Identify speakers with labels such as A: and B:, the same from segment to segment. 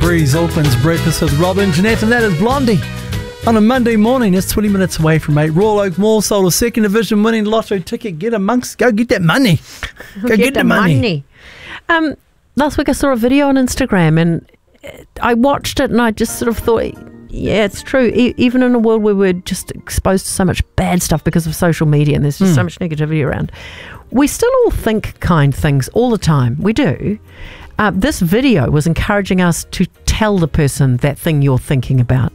A: Breeze, Auckland's Breakfast with Rob and Jeanette, and that is Blondie. On a Monday morning, it's 20 minutes away from 8. Royal Oak Mall sold a second division winning lotto ticket. Get amongst, go get that money. Go get the money.
B: Last week I saw a video on Instagram and I watched it and I just sort of thought, yeah, it's true. Even in a world where we're just exposed to so much bad stuff because of social media and there's just so much negativity around, we still all think kind things all the time. We do. This video was encouraging us to tell the person that thing you're thinking about.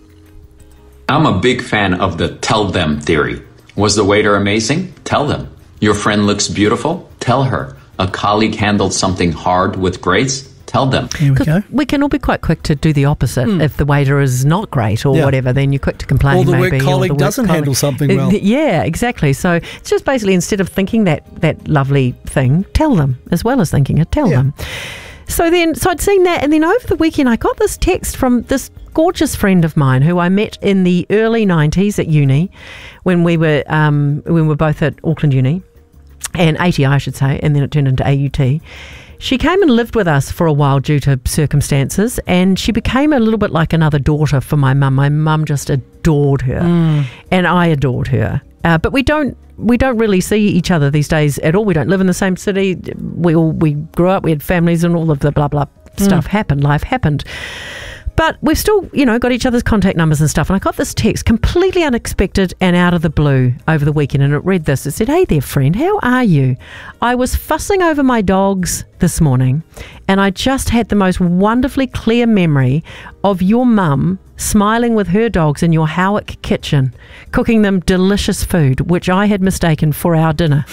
C: I'm a big fan of the tell them theory. Was the waiter amazing? Tell them. Your friend looks beautiful? Tell her. A colleague handled something hard with grace? Tell them.
A: Here we go.
B: We can all be quite quick to do the opposite. If the waiter is not great or whatever, then you're quick to complain.
A: Or the
B: maybe,
A: work colleague doesn't handle something well.
B: Yeah, exactly. So it's just basically instead of thinking that lovely thing, tell them, as well as thinking it, tell them. So I'd seen that, and then over the weekend I got this text from this gorgeous friend of mine who I met in the early 90s at uni when we were both at Auckland Uni, and ATI I should say, and then it turned into AUT. She came and lived with us for a while due to circumstances, and she became a little bit like another daughter for my mum. My mum just adored her, and I adored her. But we don't really see each other these days at all. We don't live in the same city. We grew up, we had families, and all of the blah blah stuff happened. Life happened. But we've still, got each other's contact numbers and stuff. And I got this text, completely unexpected and out of the blue over the weekend. And it read this. It said, "Hey there, friend. How are you? I was fussing over my dogs this morning, and I just had the most wonderfully clear memory of your mum smiling with her dogs in your Howick kitchen, cooking them delicious food, which I had mistaken for our dinner.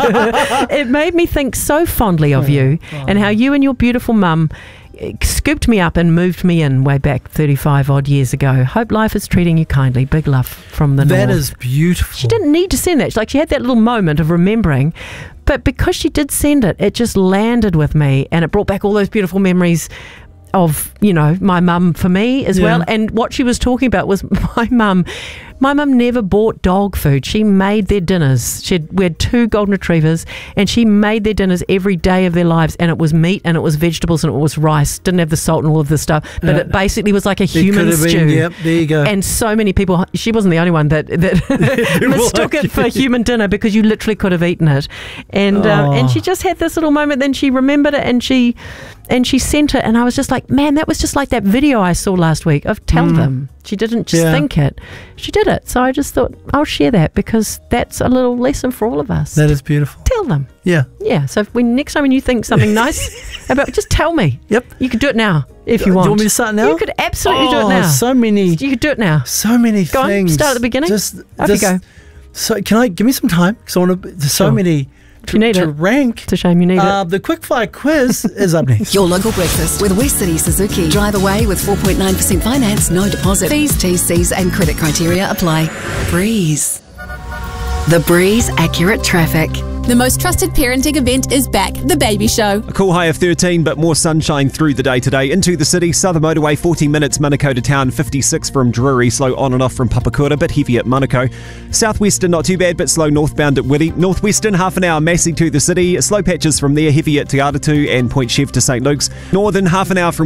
B: It made me think so fondly of you and how you and your beautiful mum scooped me up and moved me in way back 35 odd years ago. Hope life is treating you kindly. Big love from the north."
A: That is beautiful.
B: She didn't need to send that. She had that little moment of remembering, but because she did send it, it just landed with me, and it brought back all those beautiful memories of, my mum for me as well. And what she was talking about was my mum. My mum never bought dog food. She made their dinners. We had 2 golden retrievers, and she made their dinners every day of their lives, and it was meat and it was vegetables and it was rice. Didn't have the salt and all of this stuff, but it basically was like a human stew.
A: Yep, there you go.
B: And so many people, she wasn't the only one that mistook it for human dinner, because you literally could have eaten it. And she just had this little moment, then she remembered it, and she sent it, and I was just like, man, that was just like that video I saw last week of tell them. She didn't just think it. She did it. So I just thought I'll share that, because that's a little lesson for all of us.
A: That is beautiful.
B: Tell them.
A: Yeah.
B: Yeah. So next time when you think something nice about, just tell me.
A: Yep.
B: You could do it now if you want.
A: Do you want me to start now?
B: You could absolutely do it now.
A: So many.
B: You could do it now.
A: So many
B: Go
A: things.
B: on, start at the beginning. Off you go.
A: So give me some time, because I want to. There's so many.
B: You need
A: to
B: it.
A: rank.
B: It's a shame you need it.
A: The quickfire quiz is up next.
D: Your local breakfast with West City Suzuki. Drive away with 4.9% finance, no deposit. Fees, TCs and credit criteria apply. Breeze. The Breeze Accurate Traffic.
E: The most trusted parenting event is back, The Baby Show.
F: A cool high of 13, but more sunshine through the day today. Into the city, Southern Motorway, 40 minutes, Manukau to town, 56 from Drury, slow on and off from Papakura, bit heavy at Manukau. Southwestern, not too bad, but slow northbound at Whitty. Northwestern, half an hour, Massey to the city, slow patches from there, heavy at Te Aratū and Point Chev to St Luke's. Northern, half an hour from